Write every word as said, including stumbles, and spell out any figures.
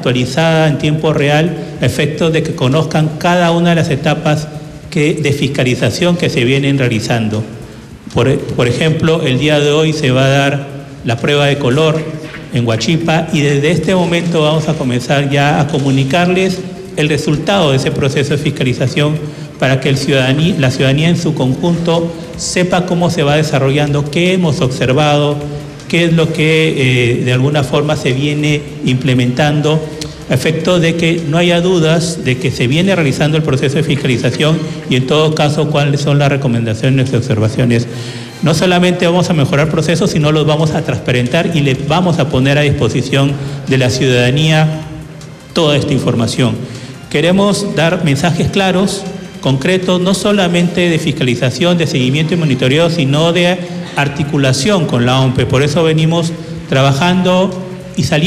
actualizada en tiempo real, a efectos de que conozcan cada una de las etapas que, de fiscalización que se vienen realizando. Por, por ejemplo, el día de hoy se va a dar la prueba de color en Huachipa y desde este momento vamos a comenzar ya a comunicarles el resultado de ese proceso de fiscalización para que el ciudadanía, la ciudadanía en su conjunto sepa cómo se va desarrollando, qué hemos observado, qué es lo que eh, de alguna forma se viene implementando, a efecto de que no haya dudas de que se viene realizando el proceso de fiscalización y en todo caso cuáles son las recomendaciones y observaciones. No solamente vamos a mejorar procesos, sino los vamos a transparentar y les vamos a poner a disposición de la ciudadanía toda esta información. Queremos dar mensajes claros, concretos, no solamente de fiscalización, de seguimiento y monitoreo, sino de articulación con la O M P E. Por eso venimos trabajando y saliendo